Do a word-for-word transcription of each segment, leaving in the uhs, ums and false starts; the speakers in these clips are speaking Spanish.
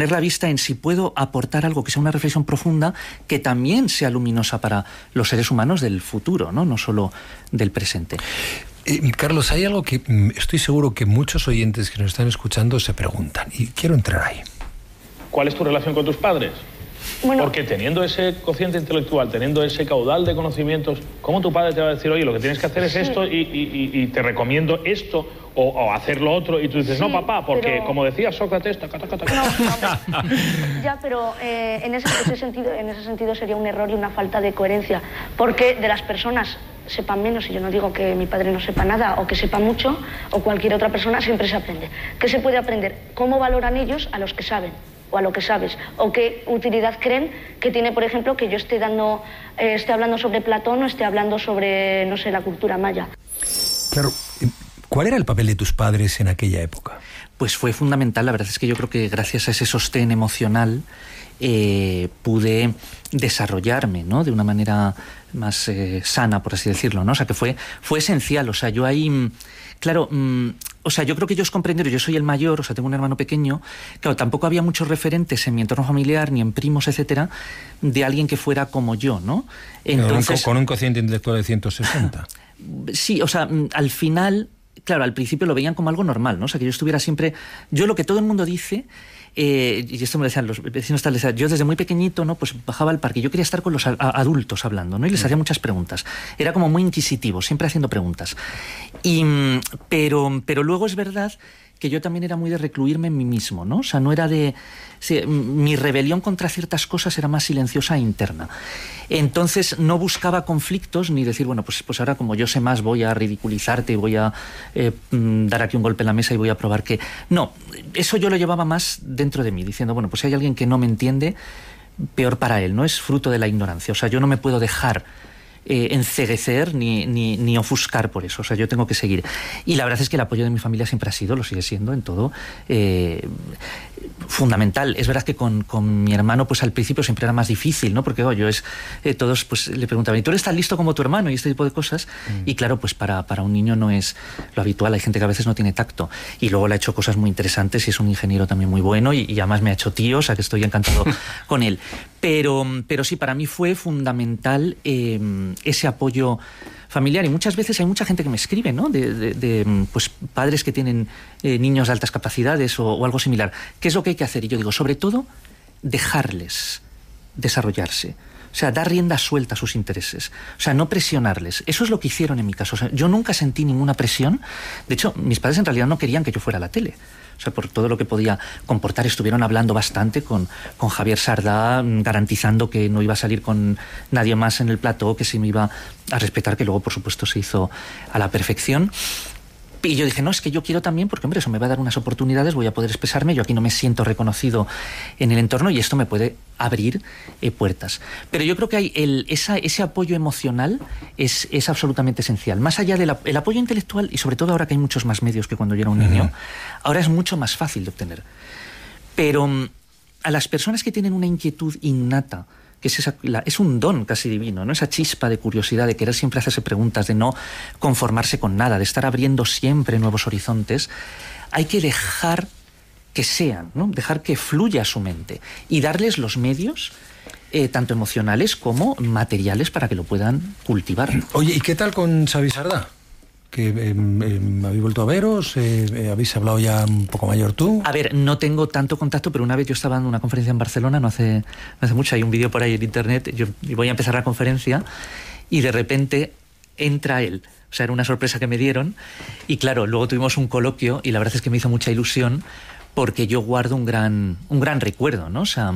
poner la vista en si puedo aportar algo que sea una reflexión profunda, que también sea luminosa para los seres humanos del futuro, no, no solo del presente. Eh, Carlos, hay algo que mm, estoy seguro que muchos oyentes que nos están escuchando se preguntan, y quiero entrar ahí. ¿Cuál es tu relación con tus padres? Bueno, porque teniendo ese cociente intelectual, teniendo ese caudal de conocimientos, ¿cómo tu padre te va a decir, oye, lo que tienes que hacer es esto y, y, y te recomiendo esto o, o hacer lo otro? Y tú dices, sí, no, papá, porque pero... como decía Sócrates... Taca, taca, taca. No, no, ya, pero eh, en, ese, ese sentido, en ese sentido sería un error y una falta de coherencia, porque de las personas sepan menos, y yo no digo que mi padre no sepa nada o que sepa mucho, o cualquier otra persona, siempre se aprende. ¿Qué se puede aprender? ¿Cómo valoran ellos a los que saben? O a lo que sabes, o qué utilidad creen que tiene, por ejemplo, que yo esté dando, eh, esté hablando sobre Platón o esté hablando sobre, no sé, la cultura maya. Claro, ¿cuál era el papel de tus padres en aquella época? Pues fue fundamental, la verdad es que yo creo que gracias a ese sostén emocional eh, pude desarrollarme, ¿no?, de una manera más eh, sana, por así decirlo, ¿no? O sea, que fue, fue esencial, o sea, yo ahí, claro, mmm, o sea, yo creo que ellos comprendieron, yo soy el mayor, o sea, tengo un hermano pequeño, claro, tampoco había muchos referentes en mi entorno familiar, ni en primos, etcétera, de alguien que fuera como yo, ¿no? Entonces, con un cociente intelectual de ciento sesenta. Sí, o sea, al final, claro, al principio lo veían como algo normal, ¿no? O sea, que yo estuviera siempre... Yo lo que todo el mundo dice... Eh, y esto me lo decían los vecinos tal, yo desde muy pequeñito, ¿no?, pues bajaba al parque, yo quería estar con los a, a, adultos hablando, ¿no?, y les hacía muchas preguntas, era como muy inquisitivo, siempre haciendo preguntas, y, pero, pero luego es verdad que yo también era muy de recluirme en mí mismo, ¿no? O sea, no era de... Sí, mi rebelión contra ciertas cosas era más silenciosa e interna. Entonces no buscaba conflictos ni decir, bueno, pues, pues ahora como yo sé más voy a ridiculizarte y voy a eh, dar aquí un golpe en la mesa y voy a probar que... No, eso yo lo llevaba más dentro de mí, diciendo, bueno, pues si hay alguien que no me entiende, peor para él, ¿no? Es fruto de la ignorancia. O sea, yo no me puedo dejar... Eh, enceguecer ni, ni, ni ofuscar por eso, o sea, yo tengo que seguir. Y la verdad es que el apoyo de mi familia siempre ha sido, lo sigue siendo en todo, eh, fundamental. Es verdad que con, con mi hermano, pues al principio siempre era más difícil, ¿no? Porque oh, yo es, eh, todos pues le preguntaban, ¿y tú eres tan listo como tu hermano? Y este tipo de cosas. Mm. Y claro, pues para, para un niño no es lo habitual, hay gente que a veces no tiene tacto. Y luego le ha hecho cosas muy interesantes y es un ingeniero también muy bueno y, y además me ha hecho tío, o sea que estoy encantado con él. Pero, pero sí, para mí fue fundamental eh, ese apoyo familiar. Y muchas veces hay mucha gente que me escribe, ¿no?, de, de, de pues, padres que tienen eh, niños de altas capacidades o, o algo similar. ¿Qué es lo que hay que hacer? Y yo digo, sobre todo, dejarles desarrollarse. O sea, dar rienda suelta a sus intereses. O sea, no presionarles. Eso es lo que hicieron en mi caso. O sea, yo nunca sentí ninguna presión. De hecho, mis padres en realidad no querían que yo fuera a la tele. O sea, por todo lo que podía comportar, estuvieron hablando bastante con, con Javier Sardá, garantizando que no iba a salir con nadie más en el plató, que se me iba a respetar, que luego, por supuesto, se hizo a la perfección. Y yo dije, no, es que yo quiero también, porque hombre, eso me va a dar unas oportunidades, voy a poder expresarme, yo aquí no me siento reconocido en el entorno y esto me puede abrir eh, puertas. Pero yo creo que hay el, esa, ese apoyo emocional es, es absolutamente esencial. Más allá del el apoyo intelectual, y sobre todo ahora que hay muchos más medios que cuando yo era un niño, uh-huh. ahora es mucho más fácil de obtener. Pero a las personas que tienen una inquietud innata, que es, esa, la, es un don casi divino, ¿no? Esa chispa de curiosidad, de querer siempre hacerse preguntas, de no conformarse con nada, de estar abriendo siempre nuevos horizontes, hay que dejar que sean, ¿no? Dejar que fluya su mente y darles los medios, eh, tanto emocionales como materiales, para que lo puedan cultivar. Oye, ¿y qué tal con Xavi Sardá? Que eh, eh, habéis vuelto a veros, eh, eh, habéis hablado ya un poco mayor tú. A ver, no tengo tanto contacto, pero una vez yo estaba en una conferencia en Barcelona, no hace, no hace mucho, hay un vídeo por ahí en internet, yo voy a empezar la conferencia y de repente entra él. O sea, era una sorpresa que me dieron y claro, luego tuvimos un coloquio y la verdad es que me hizo mucha ilusión porque yo guardo un gran, un gran recuerdo, ¿no? O sea,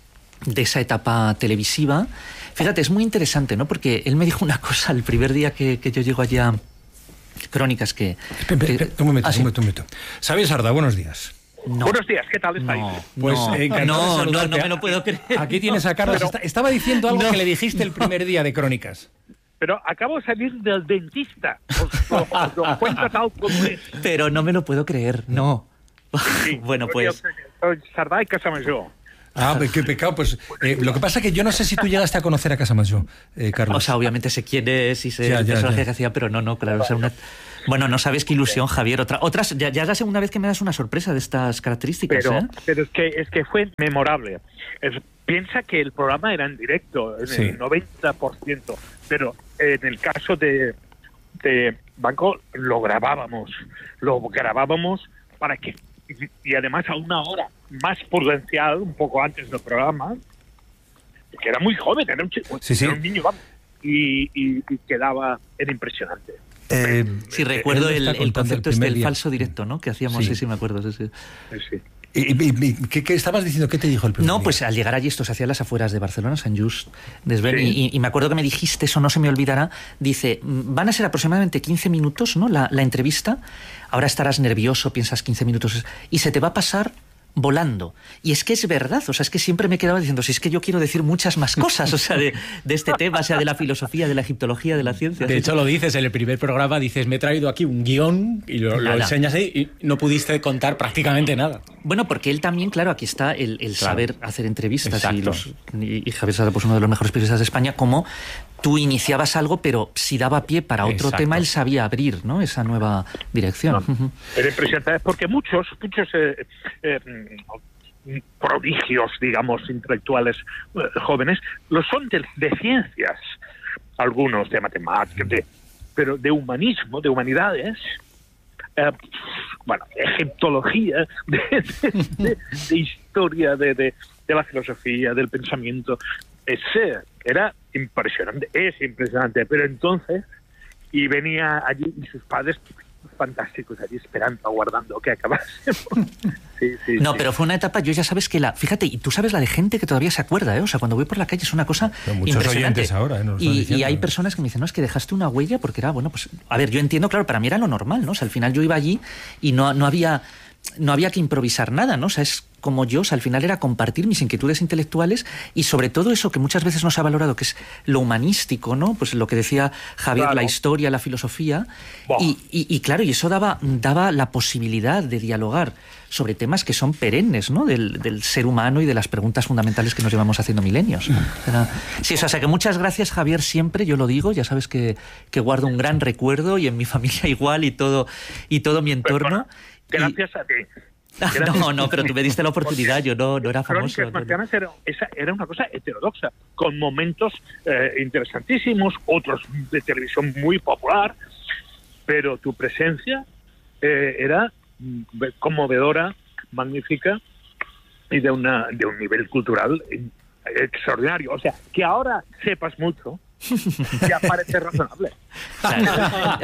de esa etapa televisiva. Fíjate, es muy interesante, ¿no? Porque él me dijo una cosa el primer día que, que yo llego allá... Crónicas que... Espera, espera, un momento, ah, sí. un momento, un momento. Xavi Sardá, buenos días. No. Buenos días, ¿qué tal estáis? No, pues no, eh, no, no, no me lo puedo creer. Aquí tienes a Carlos. Pero, estaba diciendo algo no. que le dijiste el primer día de Crónicas. Pero acabo de salir del dentista. Os, os, os lo cuento tal como es. Pero no me lo puedo creer, no. Sí, bueno, pues... Soy Sardá y Casamajó. Ah, qué pecado. Pues eh, lo que pasa es que yo no sé si tú llegaste a conocer a Casamasó, eh, Carlos. O sea, obviamente sé quién es y sé ya, el ya, personaje ya. que hacía, pero no, no, claro. O sea, una... Bueno, no sabes qué ilusión, Javier. Otra, otras, ya, ya es la segunda vez que me das una sorpresa de estas características. Pero, ¿eh? pero es que es que fue memorable. Es, piensa que el programa era en directo, en Sí. el noventa por ciento, pero en el caso de, de Banco lo grabábamos, lo grabábamos para que, y, y además a una hora más prudencial, un poco antes del programa, que era muy joven, era un, chico, Sí, sí. era un niño, vamos, y, y, y quedaba, era impresionante. Eh, Sí, recuerdo él el, está el contando concepto el este primer del día. falso directo, ¿no? Que hacíamos, Sí. sí, sí, me acuerdo. Sí, sí. Sí, sí. ¿Y, y, y ¿qué, qué estabas diciendo? ¿Qué te dijo el primer No, día? pues al llegar allí, esto se hacía en las afueras de Barcelona, Sant Just Desvern, Sí. y, y me acuerdo que me dijiste, eso no se me olvidará, dice, van a ser aproximadamente quince minutos, ¿no? La, la entrevista, ahora estarás nervioso, piensas quince minutos, y se te va a pasar volando. Y es que es verdad, o sea, es que siempre me quedaba diciendo, si es que yo quiero decir muchas más cosas, o sea, de, de este tema, sea de la filosofía, de la egiptología, de la ciencia. De hecho, lo dices en el primer programa, dices, me he traído aquí un guión y lo, lo Nada. enseñas ahí y no pudiste contar prácticamente nada. Bueno, porque él también, claro, aquí está el, el Claro. saber hacer entrevistas y, Exacto. los, y, y Javier Sada, pues uno de los mejores periodistas de España, como tú iniciabas algo, pero si daba pie para otro Exacto. tema, él sabía abrir, ¿no? Esa nueva dirección. No. Ujú. Era impresionante, porque muchos, muchos eh, eh, prodigios, digamos, intelectuales eh, jóvenes, lo son de, de ciencias, algunos de matemáticas, de, pero de humanismo, de humanidades, eh, bueno, egiptología, de, de, de, de historia, de, de, de la filosofía, del pensamiento. Ese era impresionante, es impresionante, pero entonces, y venía allí y sus padres fantásticos allí esperando, aguardando que acabásemos. Sí, sí, No, sí. pero fue una etapa, yo ya sabes que la... Fíjate, y tú sabes la de gente que todavía se acuerda, ¿eh? O sea, cuando voy por la calle es una cosa Pero muchos impresionante. oyentes ahora, ¿eh? Nos lo están y, diciendo. y hay personas que me dicen, no, es que dejaste una huella porque era, bueno, pues... A ver, yo entiendo, claro, para mí era lo normal, ¿no? O sea, al final yo iba allí y no, no había... No había que improvisar nada, ¿no? O sea, es como yo, o sea, al final era compartir mis inquietudes intelectuales y sobre todo eso que muchas veces no se ha valorado, que es lo humanístico, ¿no? Pues lo que decía Javier, Claro. la historia, la filosofía. Buah. Y, y, y claro, y eso daba, daba la posibilidad de dialogar sobre temas que son perennes, ¿no? Del, del ser humano y de las preguntas fundamentales que nos llevamos haciendo milenios. O sea, sí, o sea, que muchas gracias, Javier, siempre, yo lo digo, ya sabes que, que guardo un gran recuerdo y en mi familia igual y todo, y todo mi entorno. Gracias y... a ti. No, no, pero tú me diste la oportunidad, yo no, no era famoso. Crónicas Marcianas era, esa, era una cosa heterodoxa, con momentos eh, interesantísimos, otros de televisión muy popular, pero tu presencia eh, era mm, conmovedora, magnífica y de, una, de un nivel cultural extraordinario. O sea, que ahora sepas mucho ya parece razonable. Claro.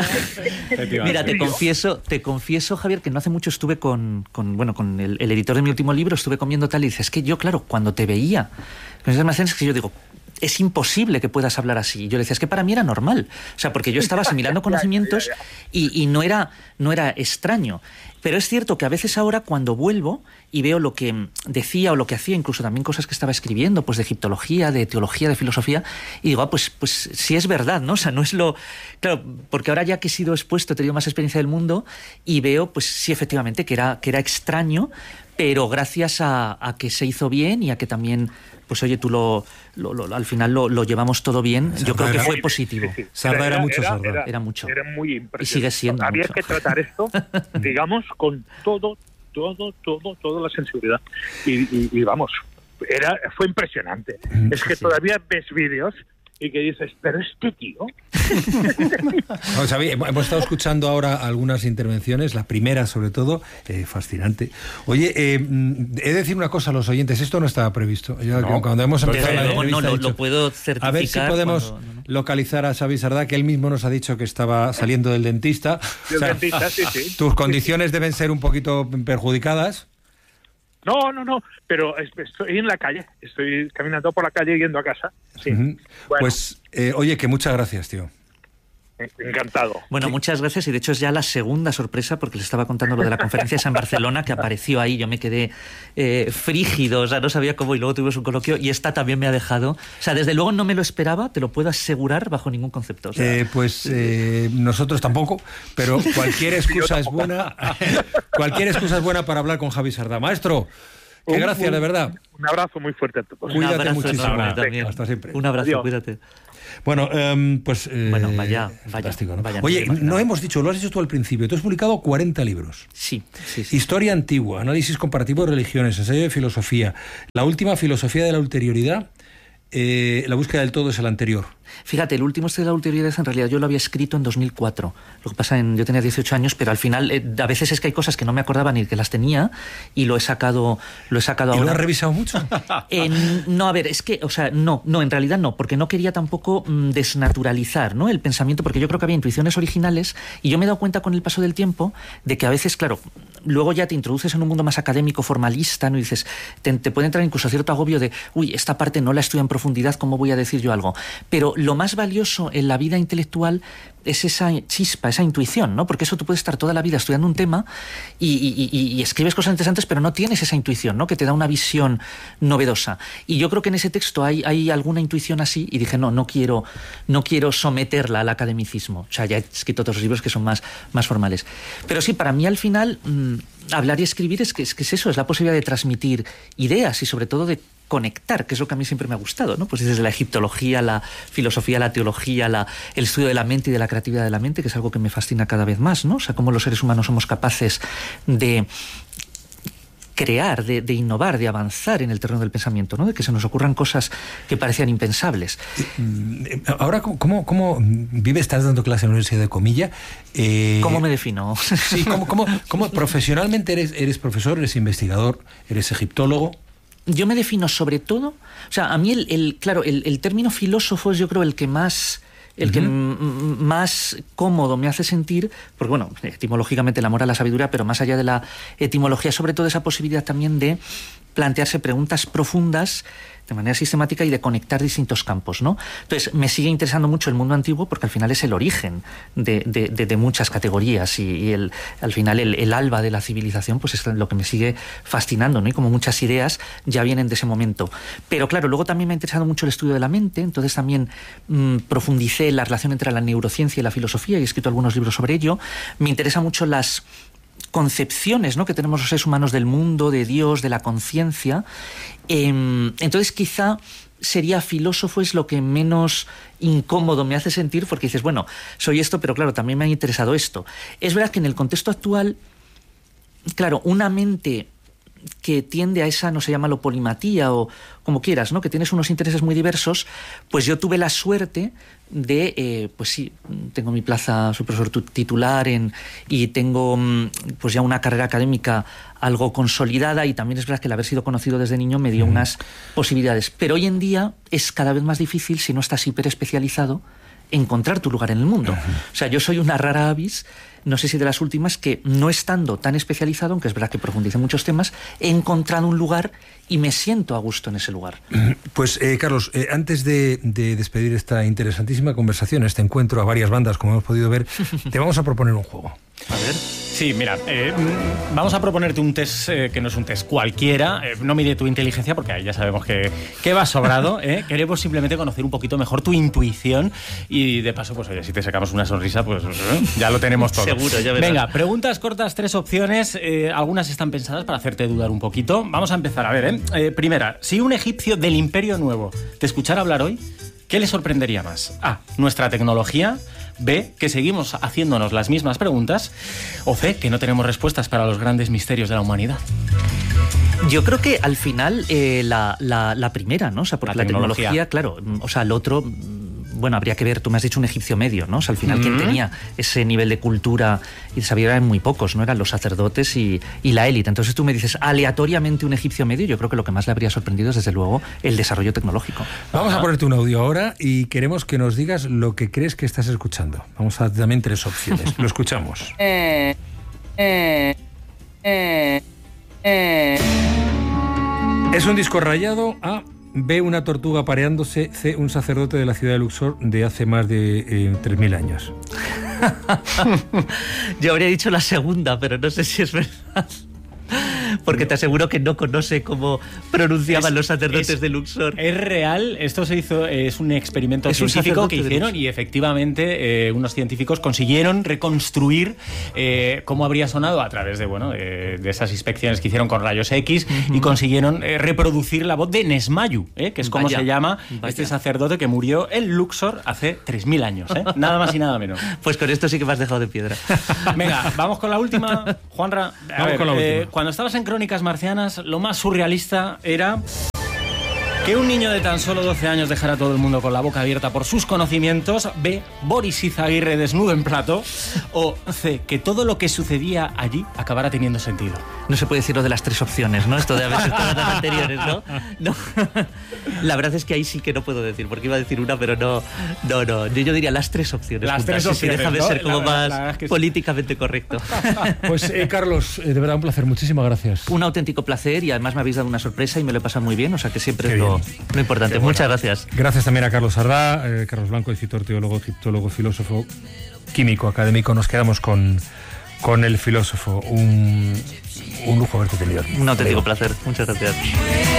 Mira, te confieso, te confieso, Javier, que no hace mucho estuve con, con bueno, con el, el editor de mi último libro, estuve comiendo tal y dices, es que yo, claro, cuando te veía con esas almacenes, que yo digo, es imposible que puedas hablar así. Y yo le decía, es que para mí era normal. O sea, porque yo estaba asimilando conocimientos y, y no era, no era extraño. Pero es cierto que a veces ahora cuando vuelvo y veo lo que decía o lo que hacía, incluso también cosas que estaba escribiendo, pues de egiptología, de teología, de filosofía, y digo, ah, pues, pues sí es verdad, ¿no? O sea, no es lo... Claro, porque ahora ya que he sido expuesto, he tenido más experiencia del mundo y veo, pues sí, efectivamente, que era, que era extraño, pero gracias a, a que se hizo bien y a que también... Pues oye, tú lo, lo, lo al final lo, lo llevamos todo bien. Yo creo que fue positivo. Sí, sí. Sarda era mucho, Sarda. Era, Era mucho. Era muy impresionante. Y sigue siendo Había mucho. que tratar esto, digamos, con todo, todo, todo, toda la sensibilidad. Y, y, y vamos, era, fue impresionante. Es que sí. todavía ves vídeos y que dices, pero este tío... No, Xavi, hemos hemos estado escuchando ahora algunas intervenciones, la primera sobre todo, eh, fascinante. Oye, eh, mm, he de decir una cosa a los oyentes, esto no estaba previsto. Yo, No. cuando hemos empezado Desde la luego entrevista no, he lo, dicho, lo puedo certificar. a ver si podemos cuando- no, no. localizar a Xavi Sardá, que él mismo nos ha dicho que estaba saliendo del dentista. Del dentista, sí, sí. Tus condiciones deben ser un poquito perjudicadas. No, no, no, pero es- estoy en la calle, estoy caminando por la calle yendo a casa. Sí. Ujú. Bueno, Pues, eh, oye, que muchas gracias, tío. encantado. Bueno, muchas gracias y de hecho es ya la segunda sorpresa porque les estaba contando lo de la conferencia esa en Barcelona que apareció ahí, yo me quedé eh, frígido, o sea, no sabía cómo y luego tuvimos un coloquio y esta también me ha dejado, o sea, desde luego no me lo esperaba, te lo puedo asegurar bajo ningún concepto. O sea, Eh, pues eh, nosotros tampoco, pero cualquier excusa es buena. Cualquier excusa es buena para hablar con Javi Sardá. Maestro, Que gracias, un, de verdad. Un abrazo muy fuerte a todos. Cuídate muchísimo. También. Hasta siempre. Un abrazo, Adiós. Cuídate. Bueno, um, pues... Eh, bueno, vaya, fantástico, ¿no? vaya. Oye, no hemos dicho, lo has dicho tú al principio, tú has publicado cuarenta libros. Sí, sí, sí. Historia antigua, análisis comparativo de religiones, ensayo de filosofía, la última, filosofía de la ulterioridad, eh, la búsqueda del todo es el anterior. Fíjate, el último este de la ulterioridad en realidad yo lo había escrito en dos mil cuatro. Lo que pasa en yo tenía dieciocho años, pero al final eh, a veces es que hay cosas que no me acordaba ni que las tenía y lo he sacado lo he sacado ¿Y ahora. lo has revisado mucho? Eh, no, a ver, es que, o sea, no, no, en realidad no, porque no quería tampoco mm, desnaturalizar, ¿no?, el pensamiento, porque yo creo que había intuiciones originales y yo me he dado cuenta con el paso del tiempo de que a veces, claro, luego ya te introduces en un mundo más académico, formalista, ¿no? Y dices, te, te puede entrar incluso cierto agobio de, uy, esta parte no la estudio en profundidad, ¿cómo voy a decir yo algo? Pero lo más valioso en la vida intelectual es esa chispa, esa intuición, ¿no? Porque eso tú puedes estar toda la vida estudiando un tema y, y, y, y escribes cosas interesantes, pero no tienes esa intuición, ¿no?, que te da una visión novedosa. Y yo creo que en ese texto hay, hay alguna intuición así y dije, no, no quiero, no quiero someterla al academicismo. O sea, ya he escrito otros libros que son más, más formales. Pero sí, para mí al final, mmm, hablar y escribir es que, es que es eso, es la posibilidad de transmitir ideas y sobre todo de conectar, que es lo que a mí siempre me ha gustado, ¿no? Pues desde la egiptología, la filosofía, la teología, la, el estudio de la mente y de la creatividad de la mente, que es algo que me fascina cada vez más, ¿no? O sea, cómo los seres humanos somos capaces de crear, de, de innovar, de avanzar en el terreno del pensamiento, ¿no? De que se nos ocurran cosas que parecían impensables. Ahora, ¿cómo, cómo vive? Estás dando clase en la Universidad de Comilla. Eh, ¿Cómo me defino? Sí, ¿cómo, cómo, cómo profesionalmente eres, eres profesor, eres investigador, eres egiptólogo? Yo me defino sobre todo, o sea, a mí el, el claro, el, el término filósofo es yo creo el que más, el uh-huh. que m- más cómodo me hace sentir, porque bueno, etimológicamente el amor a la sabiduría, pero más allá de la etimología, sobre todo esa posibilidad también de plantearse preguntas profundas de manera sistemática y de conectar distintos campos, ¿no? Entonces, me sigue interesando mucho el mundo antiguo porque al final es el origen de, de, de, de muchas categorías y, y el, al final el, el alba de la civilización pues es lo que me sigue fascinando, ¿no? Y como muchas ideas ya vienen de ese momento. Pero claro, luego también me ha interesado mucho el estudio de la mente, entonces también mmm, profundicé la relación entre la neurociencia y la filosofía y he escrito algunos libros sobre ello. Me interesan mucho las concepciones, ¿no?, que tenemos los seres humanos del mundo, de Dios, de la conciencia. Eh, entonces quizá sería filósofo es lo que menos incómodo me hace sentir porque dices, bueno, soy esto, pero claro, también me ha interesado esto. Es verdad que en el contexto actual, claro, una mente que tiende a esa, no se llama lo polimatía o como quieras, ¿no?, que tienes unos intereses muy diversos, pues yo tuve la suerte de, eh, pues sí, tengo mi plaza, soy profesor titular en, y tengo pues ya una carrera académica algo consolidada y también es verdad que el haber sido conocido desde niño me dio unas posibilidades. Pero hoy en día es cada vez más difícil, si no estás hiper especializado, encontrar tu lugar en el mundo. O sea, yo soy una rara avis, no sé si de las últimas, que no estando tan especializado, aunque es verdad que profundice en muchos temas, he encontrado un lugar y me siento a gusto en ese lugar. Pues, eh, Carlos, eh, antes de, de despedir esta interesantísima conversación, este encuentro a varias bandas, como hemos podido ver, te vamos a proponer un juego. A ver. Sí, mira, eh, vamos a proponerte un test eh, que no es un test cualquiera, eh, no mide tu inteligencia porque ahí ya sabemos que, que va sobrado, ¿eh? Queremos simplemente conocer un poquito mejor tu intuición y de paso, pues oye, si te sacamos una sonrisa, pues eh, ya lo tenemos todo. Seguro, ya verás. Venga, preguntas cortas, tres opciones, eh, algunas están pensadas para hacerte dudar un poquito. Vamos a empezar, a ver, ¿eh? Eh, primera, si un egipcio del Imperio Nuevo te escuchara hablar hoy, ¿qué le sorprendería más? A, nuestra tecnología. B, que seguimos haciéndonos las mismas preguntas. O C, que no tenemos respuestas para los grandes misterios de la humanidad. Yo creo que al final eh, la, la, la primera, ¿no? O sea, porque la, la tecnología. tecnología, claro, o sea, el otro, bueno, habría que ver, tú me has dicho un egipcio medio, ¿no? O sea, al final mm-hmm. quien tenía ese nivel de cultura y de sabiduría eran muy pocos, ¿no? Eran los sacerdotes y, y la élite. Entonces tú me dices aleatoriamente un egipcio medio, yo creo que lo que más le habría sorprendido es desde luego el desarrollo tecnológico. Vamos a ponerte un audio ahora y queremos que nos digas lo que crees que estás escuchando. Vamos a dar también tres opciones. Lo escuchamos. Eh, eh, eh, eh. Es un disco rayado. A, B, una tortuga pareándose. C, un sacerdote de la ciudad de Luxor de hace más de eh, tres mil años. Yo habría dicho la segunda, pero no sé si es verdad. porque te aseguro que no conoce cómo pronunciaban es, los sacerdotes es, de Luxor. Es real, esto se hizo, es un experimento es científico un que hicieron y efectivamente eh, unos científicos consiguieron reconstruir eh, cómo habría sonado a través de, bueno, de, de esas inspecciones que hicieron con rayos X uh-huh. y consiguieron eh, reproducir la voz de Nesmayu, eh, que es como vaya, se llama vaya. este sacerdote que murió en Luxor hace tres mil años, ¿eh? Nada más y nada menos. Pues con esto sí que me has dejado de piedra. Venga, vamos con la última. Juanra, a vamos ver, con la eh, última. Cuando estabas en Crónicas Marcianas, lo más surrealista era que un niño de tan solo doce años dejara a todo el mundo con la boca abierta por sus conocimientos, B, Boris Izaguirre desnudo en plato, o C, que todo lo que sucedía allí acabara teniendo sentido. No se puede decir lo de las tres opciones, ¿no? Esto de haber sido todas las anteriores, ¿no? No. La verdad es que ahí sí que no puedo decir, porque iba a decir una, pero no, no, no. Yo diría las tres opciones. Las tres opciones, sí, déjame ¿no? ser como la, más la, la que políticamente correcto. Pues, eh, Carlos, eh, de verdad un placer. Muchísimas gracias. Un auténtico placer y además me habéis dado una sorpresa y me lo he pasado muy bien, o sea que siempre Qué es lo, bien. lo importante. Bueno. Muchas gracias. Gracias también a Carlos Sardá, eh, Carlos Blanco, escritor, teólogo, egiptólogo, filósofo, químico, académico. Nos quedamos con, con el filósofo. Un, un lujo haberte tenido. Un auténtico placer. Muchas gracias.